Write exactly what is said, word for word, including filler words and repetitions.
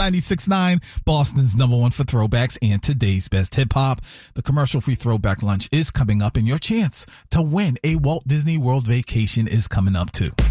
ninety-six point nine, Boston's number one for throwbacks and today's best hip hop. The commercial-free throwback lunch is coming up, and your chance to win a Walt Disney World vacation is coming up too.